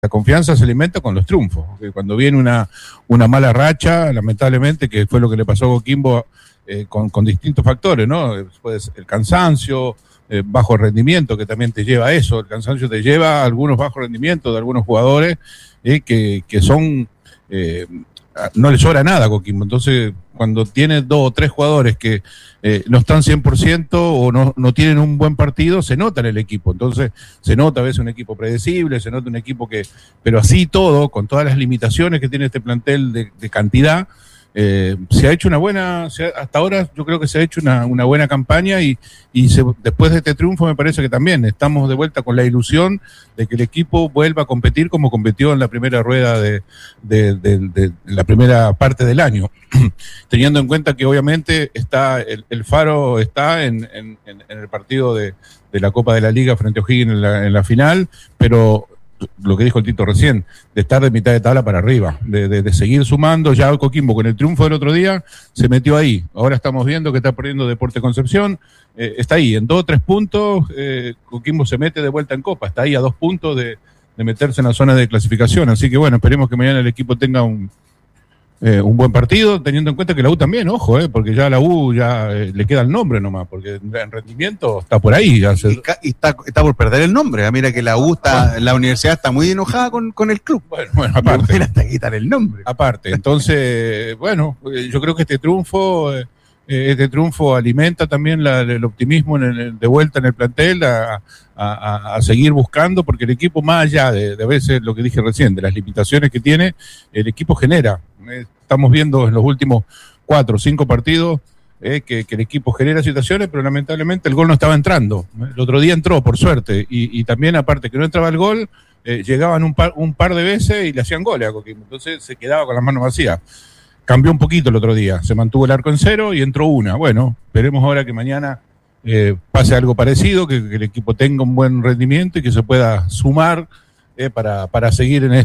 La confianza se alimenta con los triunfos. Cuando viene una mala racha, lamentablemente, que fue lo que le pasó a Coquimbo con distintos factores, ¿no? Pues el cansancio, bajo rendimiento, que también te lleva a eso. El cansancio te lleva a algunos bajos rendimientos de algunos jugadores que son... no le sobra nada a Coquimbo. Entonces, cuando tiene 2 o 3 jugadores que no están 100% o no tienen un buen partido, se nota en el equipo. Entonces, se nota a veces un equipo predecible, se nota un equipo pero así todo, con todas las limitaciones que tiene este plantel de cantidad, se ha hecho hasta ahora yo creo que se ha hecho una buena campaña después de este triunfo me parece que también estamos de vuelta con la ilusión de que el equipo vuelva a competir como competió en la primera rueda de la primera parte del año, teniendo en cuenta que obviamente el faro está en el partido de la Copa de la Liga frente a O'Higgins en la final, pero lo que dijo el Tito recién, de estar de mitad de tabla para arriba, de seguir sumando. Ya Coquimbo con el triunfo del otro día se metió ahí. Ahora estamos viendo que está perdiendo Deportes Concepción, está ahí en 2 o 3 puntos, Coquimbo se mete de vuelta en Copa, está ahí a 2 puntos de meterse en la zona de clasificación. Así que bueno, esperemos que mañana el equipo tenga un buen partido, teniendo en cuenta que la U también, ojo, porque ya a la U le queda el nombre nomás, porque en rendimiento está por ahí. Ya está por perder el nombre. Mira que la la universidad está muy enojada con el club. Bueno, aparte. Hasta quitar el nombre. Aparte, entonces, bueno, yo creo que este triunfo alimenta también el optimismo de vuelta en el plantel a seguir buscando, porque el equipo, más allá de a veces lo que dije recién, de las limitaciones que tiene, el equipo genera. Estamos viendo en los últimos 4 o 5 partidos que el equipo genera situaciones, pero lamentablemente el gol no estaba entrando. El otro día entró, por suerte, y también aparte que no entraba el gol, llegaban un par de veces y le hacían goles a Coquimbo, entonces se quedaba con las manos vacías. Cambió un poquito el otro día, se mantuvo el arco en 0 y entró una. Bueno, esperemos ahora que mañana pase algo parecido, que el equipo tenga un buen rendimiento y que se pueda sumar para seguir en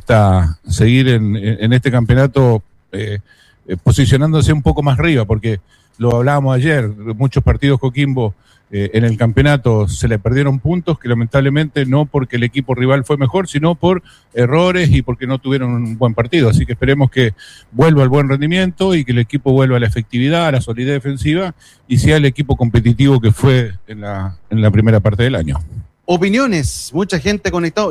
este campeonato, posicionándose un poco más arriba, porque lo hablábamos ayer, muchos partidos Coquimbo en el campeonato se le perdieron puntos que lamentablemente no porque el equipo rival fue mejor, sino por errores y porque no tuvieron un buen partido. Así que esperemos que vuelva al buen rendimiento y que el equipo vuelva a la efectividad, a la solidez defensiva y sea el equipo competitivo que fue en la primera parte del año. Opiniones, mucha gente conectado.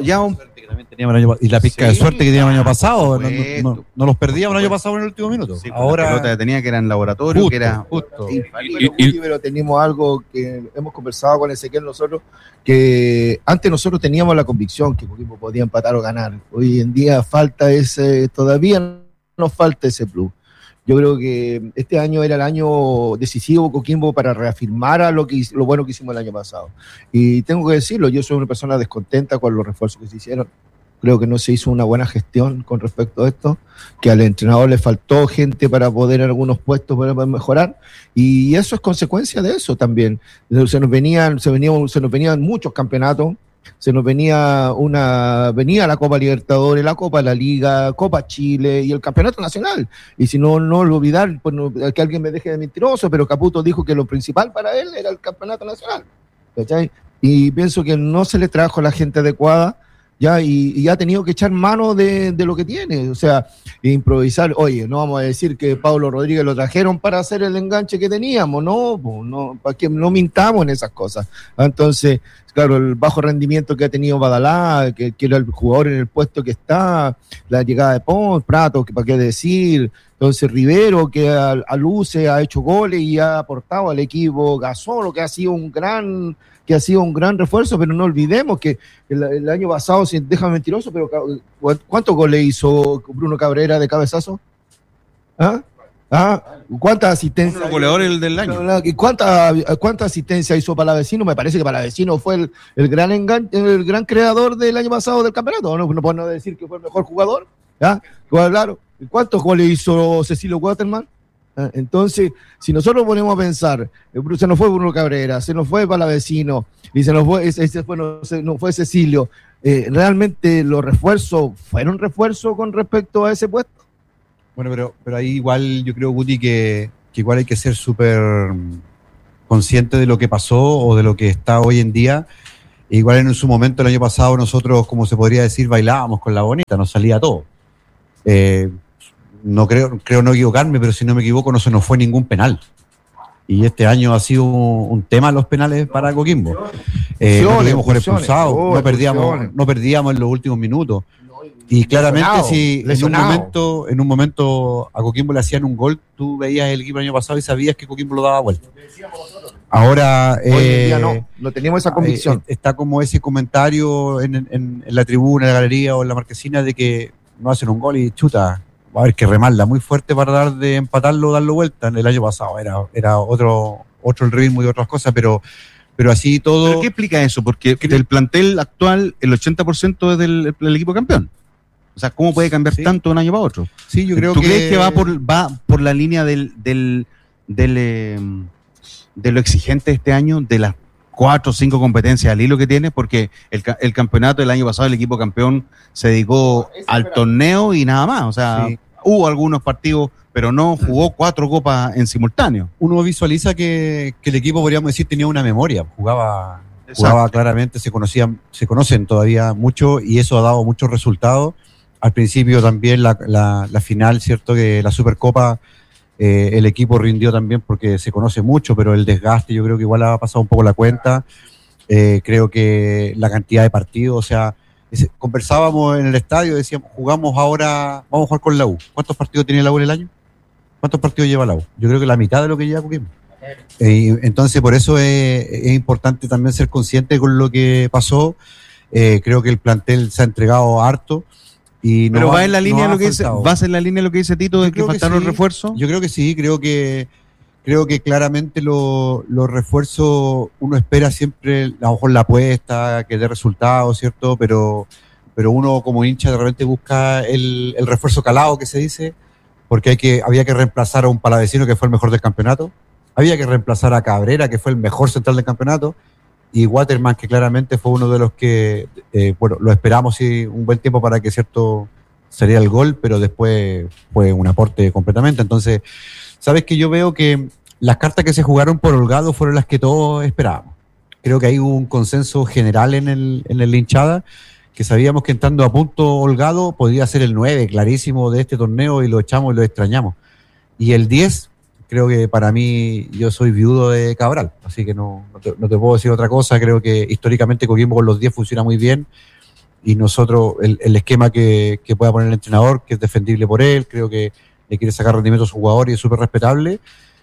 Y la pizca de suerte que teníamos el año pasado, no los perdíamos el año pasado en el último minuto. Sí, ahora la pelota tenía que era en laboratorio, justo, que era justo. Pero teníamos algo que hemos conversado con Ezequiel nosotros, que antes nosotros teníamos la convicción que Coquimbo podía empatar o ganar. Hoy en día todavía nos falta ese plus. Yo creo que este año era el año decisivo Coquimbo para reafirmar lo bueno que hicimos el año pasado. Y tengo que decirlo, yo soy una persona descontenta con los refuerzos que se hicieron. Creo que no se hizo una buena gestión con respecto a esto, que al entrenador le faltó gente para poder en algunos puestos para mejorar, y eso es consecuencia de eso también. Se nos venían muchos campeonatos. Se nos venía la Copa Libertadores, la Copa de la Liga, Copa Chile y el Campeonato Nacional. Y si no lo olvidar, pues que alguien me deje de mentiroso, pero Caputo dijo que lo principal para él era el Campeonato Nacional. ¿Cachai? Y pienso que no se le trajo a la gente adecuada, ya, y ha tenido que echar mano de lo que tiene, o sea, improvisar. Oye, no vamos a decir que Pablo Rodríguez lo trajeron para hacer el enganche que teníamos, no, para que no mintamos en esas cosas. Entonces, claro, el bajo rendimiento que ha tenido Badalá, que era el jugador en el puesto que está, la llegada de Pons, Prato, que para qué decir, entonces Rivero, que a luce ha hecho goles y ha aportado al equipo, Gasolo, que ha sido un gran refuerzo, pero no olvidemos que el año pasado, déjame mentiroso, pero ¿cuántos goles hizo Bruno Cabrera de cabezazo? ¿Cuántas asistencias? Uno de los goleadores del año. ¿Cuántas asistencias hizo Palavecino? Me parece que Palavecino fue el gran creador del año pasado del campeonato. No podemos decir que fue el mejor jugador. ¿Ya? Claro. ¿Cuántos goles hizo Cecilio Waterman? Entonces, si nosotros ponemos a pensar, se nos fue Bruno Cabrera, se nos fue Palavecino y se nos fue Cecilio, ¿realmente los refuerzos fueron refuerzos con respecto a ese puesto? Bueno, pero ahí igual yo creo, Guti, que igual hay que ser súper consciente de lo que pasó o de lo que está hoy en día. Igual en su momento el año pasado nosotros, como se podría decir, bailábamos con la bonita, nos salía todo. No creo no equivocarme, pero si no me equivoco no se nos fue ningún penal. Y este año ha sido un tema los penales para Coquimbo. No tuvimos jugadores expulsados, no perdíamos en los últimos minutos. Y claramente si en un momento a Coquimbo le hacían un gol, tú veías el equipo el año pasado y sabías que Coquimbo lo daba vuelta. Ahora hoy en día no teníamos esa convicción. Está como ese comentario en la tribuna, en la galería o en la marquesina de que no hacen un gol y chuta, va a haber que remarla muy fuerte para dar de empatarlo o darlo vuelta. En el año pasado era otro el ritmo y otras cosas, pero así todo. ¿Pero qué explica eso? Porque del plantel actual el 80% es del equipo campeón. O sea, ¿cómo puede cambiar tanto de un año para otro? Sí, yo creo ¿Tú crees que va por la línea de lo exigente este año, de las 4 o 5 competencias al hilo que tiene? Porque el campeonato del año pasado, el equipo campeón se dedicó al torneo y nada más. O sea, hubo algunos partidos, pero no jugó 4 copas en simultáneo. Uno visualiza que el equipo, podríamos decir, tenía una memoria. Jugaba claramente, se conocen todavía mucho y eso ha dado muchos resultados. Al principio también la final, ¿cierto? Que la Supercopa, el equipo rindió también porque se conoce mucho, pero el desgaste yo creo que igual ha pasado un poco la cuenta. Creo que la cantidad de partidos, o sea, conversábamos en el estadio, decíamos, vamos a jugar con la U. ¿Cuántos partidos tiene la U en el año? ¿Cuántos partidos lleva la U? Yo creo que la mitad de lo que lleva Coquimbo. Entonces, por eso es importante también ser consciente con lo que pasó. Creo que el plantel se ha entregado harto. Pero va en la línea lo que dice, ¿vas en la línea lo que dice Tito de que faltaron refuerzos? Yo creo que sí, creo que claramente los refuerzos uno espera siempre, a lo mejor la apuesta, que dé resultados, ¿cierto? Pero uno como hincha de repente busca el refuerzo calado que se dice, porque había que reemplazar a un palavecino que fue el mejor del campeonato, había que reemplazar a Cabrera, que fue el mejor central del campeonato, y Waterman, que claramente fue uno de los que, lo esperamos un buen tiempo para que, cierto, sería el gol, pero después fue un aporte completamente. Entonces, sabes que yo veo que las cartas que se jugaron por Holgado fueron las que todos esperábamos. Creo que hay un consenso general en la hinchada, que sabíamos que entrando a punto Holgado podía ser el 9, clarísimo, de este torneo, y lo echamos y lo extrañamos. Y el 10... creo que para mí, yo soy viudo de Cabral, así que no te puedo decir otra cosa. Creo que históricamente Coquimbo con los 10 funciona muy bien, y nosotros, el esquema que pueda poner el entrenador, que es defendible por él, creo que le quiere sacar rendimiento a su jugador y es súper respetable.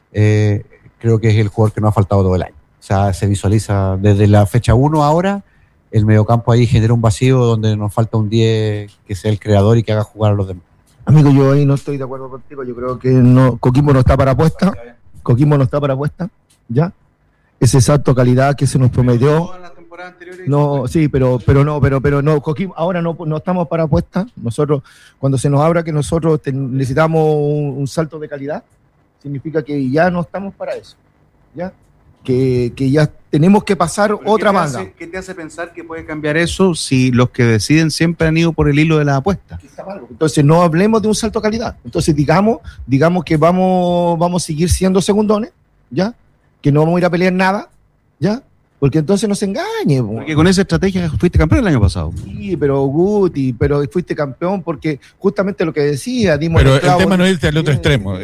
Creo que es el jugador que nos ha faltado todo el año. O sea, se visualiza desde la fecha 1 ahora, el mediocampo ahí genera un vacío donde nos falta un 10 que sea el creador y que haga jugar a los demás. Amigo, yo ahí no estoy de acuerdo contigo. Yo creo que Coquimbo no está para apuesta. Coquimbo no está para apuesta, ¿ya? Ese salto de calidad que se nos prometió. No, sí, pero no. Coquimbo, ahora no estamos para apuesta. Nosotros, cuando se nos abra que nosotros necesitamos un salto de calidad, significa que ya no estamos para eso, ¿ya? Que ya tenemos que pasar otra banda. ¿Qué te hace pensar que puede cambiar eso si los que deciden siempre han ido por el hilo de la apuesta? Entonces no hablemos de un salto de calidad. Entonces digamos que vamos a seguir siendo segundones, ¿ya? Que no vamos a ir a pelear nada, ¿ya? Porque entonces no se engañe. Porque con esa estrategia fuiste campeón el año pasado. Sí, pero fuiste campeón porque justamente lo que decía, pero el tema no es irte al otro extremo.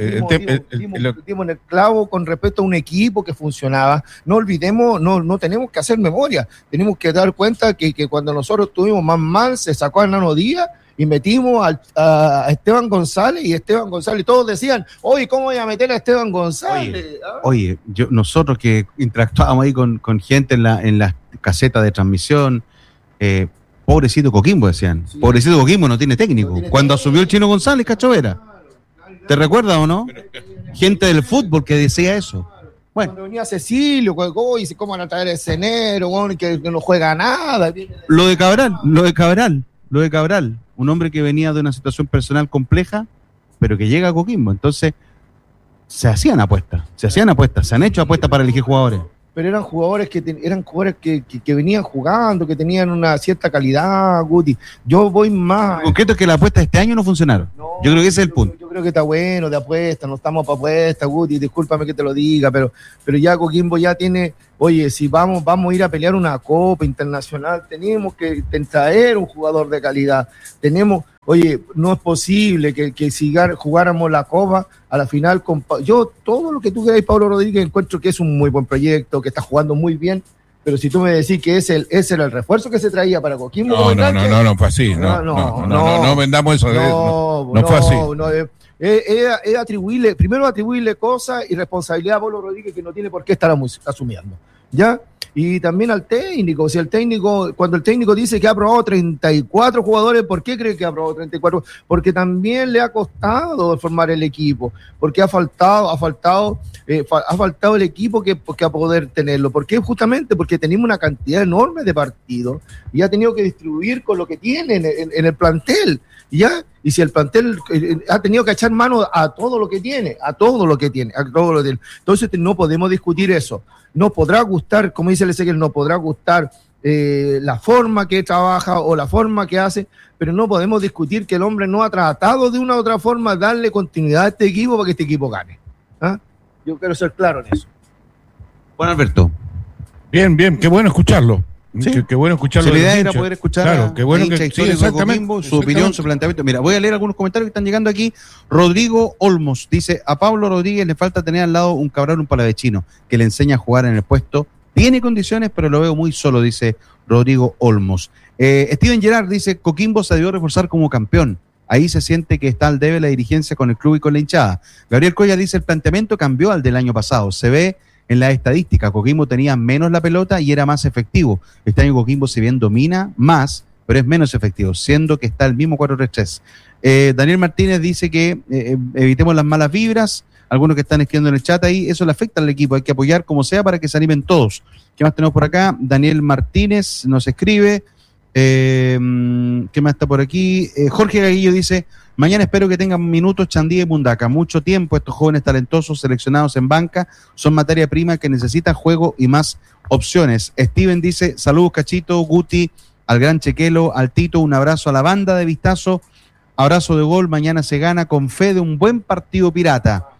Dimos en el clavo con respecto a un equipo que funcionaba. No olvidemos, no tenemos que hacer memoria. Tenemos que dar cuenta que cuando nosotros tuvimos más mal, se sacó a Nano Díaz y metimos a Esteban González, y Esteban González, todos decían, oye, ¿cómo voy a meter a Esteban González? Oye, nosotros que interactuábamos ahí con gente en la caseta de transmisión, pobrecito Coquimbo, decían, sí. Pobrecito Coquimbo, no tiene técnico. Cuando asumió el Chino González, Cachovera. ¿Te recuerdas o no? Gente del fútbol que decía eso. Bueno. Cuando venía Cecilio, dice, ¿cómo van a traer ese enero? Que no juega nada. Lo de Cabral, un hombre que venía de una situación personal compleja, pero que llega a Coquimbo. Entonces, se hacían apuestas, se han hecho apuestas para elegir jugadores. Pero eran jugadores que venían jugando, que tenían una cierta calidad, Guti. Yo voy más. Lo concreto es que las apuestas de este año no funcionaron. Yo creo que ese es el punto. Yo creo que está bueno de apuesta, no estamos para apuesta, Guti, discúlpame que te lo diga, pero ya Coquimbo ya tiene, oye, si vamos a ir a pelear una Copa Internacional, tenemos que traer un jugador de calidad, oye, no es posible que jugáramos la Copa a la final yo todo lo que tú queráis, Pablo Rodríguez, encuentro que es un muy buen proyecto, que está jugando muy bien. Pero si tú me decís que ese era el refuerzo que se traía para Coquimbo. No fue así. No vendamos eso. No fue así. Es atribuirle cosas y responsabilidad a Pablo Rodríguez que no tiene por qué estar asumiendo. ¿Ya? Y también al técnico. Cuando el técnico dice que ha aprobado 34 jugadores, ¿por qué cree que ha aprobado 34? Porque también le ha costado formar el equipo, porque ha faltado el equipo que a poder tenerlo. ¿Por qué? Justamente porque tenemos una cantidad enorme de partidos y ha tenido que distribuir con lo que tiene en el plantel. ¿Ya? Y si el plantel ha tenido que echar mano a todo lo que tiene. Entonces no podemos discutir eso. No podrá gustar, como dice el Ezequiel, no podrá gustar la forma que trabaja o la forma que hace, pero no podemos discutir que el hombre no ha tratado de una u otra forma darle continuidad a este equipo para que este equipo gane. ¿Ah? Yo quiero ser claro en eso. Bueno, Alberto. Bien, qué bueno escucharlo. Sí. Qué bueno escucharlo. La idea era poder escuchar claro, qué bueno que Coquimbo, su opinión, su planteamiento. Mira, voy a leer algunos comentarios que están llegando aquí. Rodrigo Olmos dice: a Pablo Rodríguez le falta tener al lado un cabrón, un palavecino, que le enseña a jugar en el puesto. Tiene condiciones, pero lo veo muy solo, dice Rodrigo Olmos. Steven Gerard dice: Coquimbo se debió reforzar como campeón. Ahí se siente que está al debe la dirigencia con el club y con la hinchada. Gabriel Cuellar dice: el planteamiento cambió al del año pasado. Se ve en la estadística, Coquimbo tenía menos la pelota y era más efectivo. Este año Coquimbo, si bien domina más, pero es menos efectivo, siendo que está el mismo 4-3-3. Daniel Martínez dice que evitemos las malas vibras. Algunos que están escribiendo en el chat ahí, eso le afecta al equipo, hay que apoyar como sea para que se animen todos. ¿Qué más tenemos por acá? Daniel Martínez nos escribe. ¿Qué más está por aquí? Jorge Gaguillo dice: mañana espero que tengan minutos Chandía y Mundaca. Mucho tiempo estos jóvenes talentosos seleccionados en banca son materia prima que necesita juego y más opciones. Steven dice: saludos Cachito, Guti, al gran Chequelo, al Tito, un abrazo a la banda de Vistazo, abrazo de gol, mañana se gana con fe de un buen partido pirata.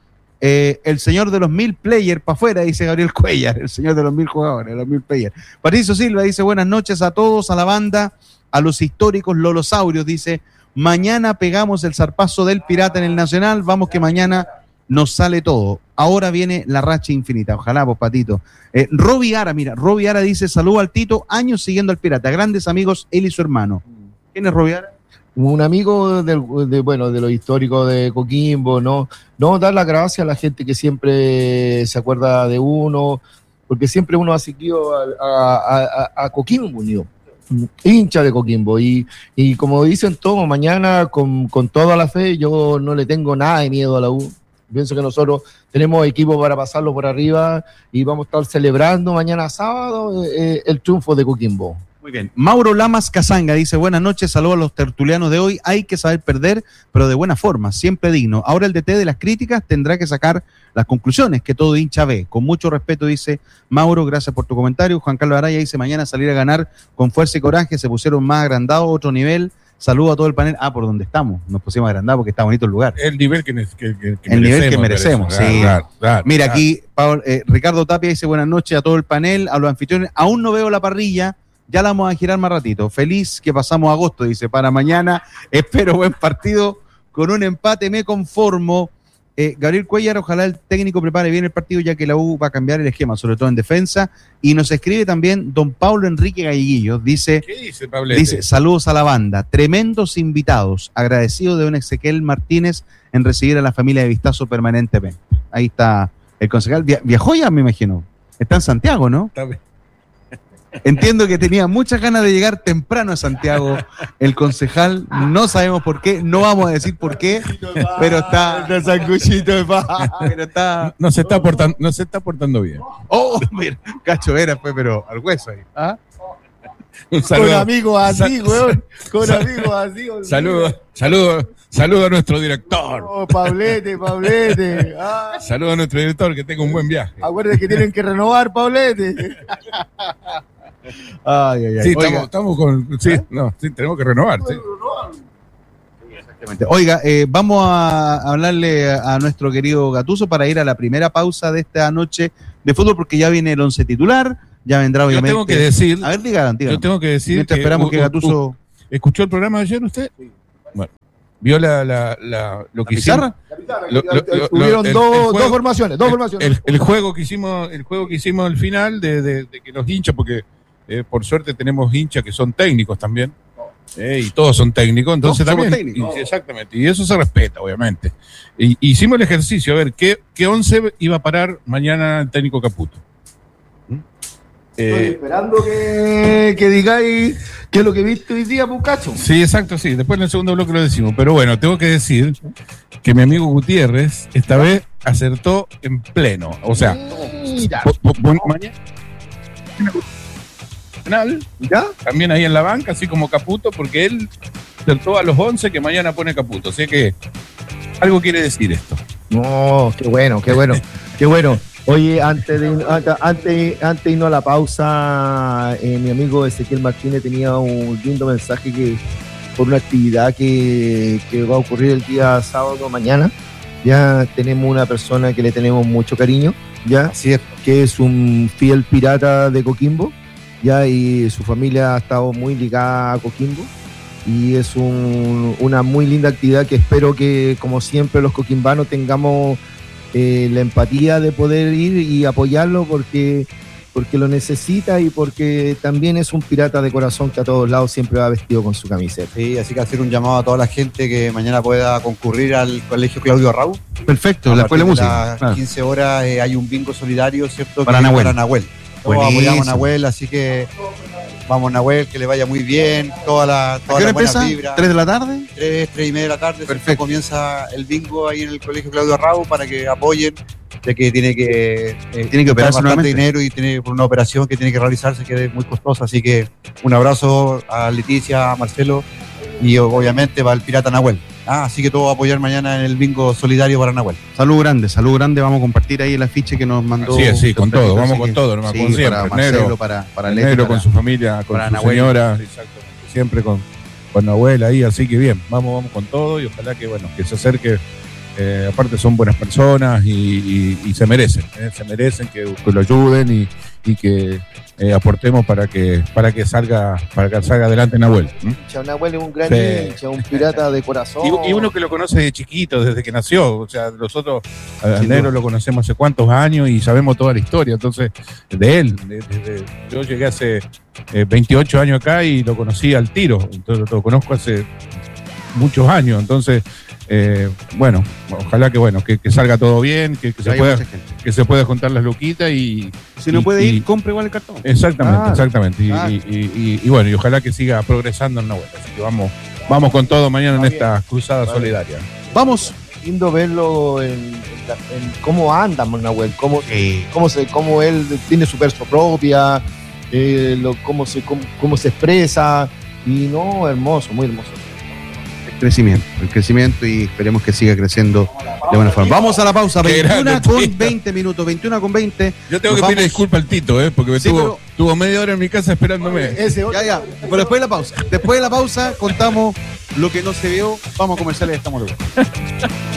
El señor de los 1000 players para afuera, dice Gabriel Cuellar, el señor de los 1000 jugadores, los 1000 players. Patricio Silva dice: buenas noches a todos, a la banda, a los históricos lolosaurios, dice: mañana pegamos el zarpazo del pirata en el Nacional, vamos que mañana nos sale todo. Ahora viene la racha infinita, ojalá, pues, Patito. Roby Ara dice: saludo al Tito, años siguiendo al pirata, grandes amigos, él y su hermano. ¿Quién es Roby Ara? Un amigo de los históricos de Coquimbo, ¿no? Dar las gracias a la gente que siempre se acuerda de uno, porque siempre uno ha seguido a Coquimbo, ¿no? Hincha de Coquimbo, y como dicen todos, mañana con toda la fe, yo no le tengo nada de miedo a la U. Pienso que nosotros tenemos equipo para pasarlo por arriba y vamos a estar celebrando mañana sábado el triunfo de Coquimbo. Muy bien. Mauro Lamas Casanga dice: buenas noches, saludos a los tertulianos de hoy. Hay que saber perder, pero de buena forma, siempre digno. Ahora el DT de las críticas tendrá que sacar las conclusiones que todo hincha ve. Con mucho respeto, dice Mauro, gracias por tu comentario. Juan Carlos Araya dice: mañana salir a ganar con fuerza y coraje, se pusieron más agrandados, otro nivel. Saludo a todo el panel. Por donde estamos, nos pusimos agrandados porque está bonito el lugar. El nivel que merecemos. Sí. Claro, mira, aquí Ricardo Tapia dice: buenas noches a todo el panel, a los anfitriones. Aún no veo la parrilla, ya la vamos a girar más ratito. Feliz que pasamos agosto, dice, para mañana. Espero buen partido. Con un empate me conformo. Gabriel Cuellar, ojalá el técnico prepare bien el partido, ya que la U va a cambiar el esquema, sobre todo en defensa. Y nos escribe también don Pablo Enrique Galleguillo. Dice: ¿qué dice, Pablete? Dice: saludos a la banda. Tremendos invitados. Agradecido de don Ezequiel Martínez en recibir a la familia de Vistazo permanentemente. Ahí está el concejal. Viajó ya, me imagino. Está en Santiago, ¿no? Está bien. Entiendo que tenía muchas ganas de llegar temprano a Santiago el concejal, no sabemos por qué, no vamos a decir por qué, pero está... Pero está... No se está portando bien. Oh, mira, Cacho era, pero al hueso ahí. ¿Ah? Un saludo. Con amigos así, weón. Con amigos así. Saludo a nuestro director. Oh, Pablete. Saludo a nuestro director, que tenga un buen viaje. Acuérdate que tienen que renovar, Pablete. Sí, estamos con... Sí, tenemos que renovar. Sí. Oiga, vamos a hablarle a nuestro querido Gattuso para ir a la primera pausa de esta noche de fútbol, porque ya viene el 11 titular, ya vendrá obviamente. Yo tengo que decir. A ver, dígalo. Yo tengo que decir. Mientras esperamos que Gattuso. ¿Escuchó el programa de ayer usted? Sí. Bueno, ¿vio lo que hicimos? Tuvieron dos formaciones. El juego que hicimos al final de que los hinchas, porque por suerte tenemos hinchas que son técnicos también. Y todos son técnicos, entonces también. Exactamente, y eso se respeta, obviamente. Hicimos el ejercicio, a ver, ¿qué 11 iba a parar mañana el técnico Caputo? Estoy esperando que digáis qué es lo que viste hoy día, Pucacho. Sí, exacto, sí. Después en el segundo bloque lo decimos. Pero bueno, tengo que decir que mi amigo Gutiérrez esta vez acertó en pleno. O sea, mañana. ¿Ya? También ahí en la banca, así como Caputo, porque él acertó a los 11 que mañana pone Caputo. Así que algo quiere decir esto. No, qué bueno. Oye, antes de irnos a la pausa, mi amigo Ezequiel Martínez tenía un lindo mensaje que por una actividad que va a ocurrir el día sábado mañana. Ya tenemos una persona que le tenemos mucho cariño, ya, Así es. que es un fiel pirata de Coquimbo, ya, y su familia ha estado muy ligada a Coquimbo, y es una muy linda actividad que espero que, como siempre, los coquimbanos tengamos la empatía de poder ir y apoyarlo porque lo necesita y porque también es un pirata de corazón que a todos lados siempre va vestido con su camiseta. Sí, así que hacer un llamado a toda la gente que mañana pueda concurrir al Colegio Claudio Arrau. Perfecto, la escuela de música. A las 15 horas hay un bingo solidario, ¿cierto? Para Nahuel. Todos apoyamos a Nahuel, así que vamos Nahuel, que le vaya muy bien, toda la buena vibra. 3 de la tarde. 3:30 de la tarde. Perfecto. Comienza el bingo ahí en el Colegio Claudio Arrau para que apoyen, ya que tiene que operarse bastante nuevamente. dinero y tiene por una operación que tiene que realizarse que es muy costosa, así que un abrazo a Leticia, a Marcelo y obviamente va el pirata Nahuel. Así que todos a apoyar mañana en el bingo solidario para Nahuel. Salud grande, vamos a compartir ahí el afiche que nos mandó. Sí, con todo, vamos con todo, nomás, sí, como siempre. para Marcelo, para Leti, Negro con su familia, con para su Nahuel. señora, exactamente, siempre con Nahuel ahí, así que bien, vamos con todo y ojalá que se acerque. Aparte son buenas personas y se merecen que lo ayuden y que aportemos para que salga adelante Nahuel. Nahuel es un gran Sí. hincha, un pirata de corazón. Y uno que lo conoce de chiquito, desde que nació, o sea, nosotros a Sin Negro duda. lo conocemos hace cuántos años y sabemos toda la historia, entonces, de él, yo llegué hace 28 años acá y lo conocí al tiro, entonces lo conozco hace muchos años, entonces, bueno, ojalá que salga todo bien, que se pueda juntar las luquitas y... Si no puede ir, compre igual el cartón. Exactamente. Claro. Y bueno, y ojalá que siga progresando en Nahuel. Así que vamos con todo mañana en esta cruzada solidaria. Vamos. Lindo verlo en cómo anda Nahuel, cómo él tiene su verso propia, cómo se expresa, y no, hermoso, muy hermoso. El crecimiento y esperemos que siga creciendo de buena forma. Vamos a la pausa, Qué 21 grande, con tío. 20 minutos, 21 con 20. Yo tengo Nos que pedirle vamos. disculpas al Tito, porque me Sí, tuvo media hora en mi casa esperándome. Ya, pero después de la pausa. Después de la pausa contamos lo que no se vio. Vamos a comerciales y estamos luego.